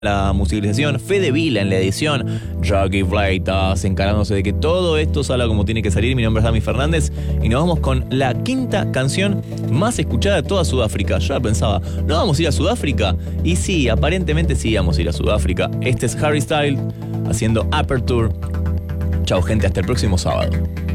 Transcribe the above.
la musicalización, Fede Vila en la edición, Jackie Fleitas encarándose de que todo esto salga como tiene que salir. Mi nombre es Dami Fernández y nos vamos con la quinta canción más escuchada de toda Sudáfrica. Yo ya pensaba, ¿no vamos a ir a Sudáfrica? Y sí, aparentemente sí vamos a ir a Sudáfrica. Este es Harry Styles haciendo Aperture. Chao gente, hasta el próximo sábado.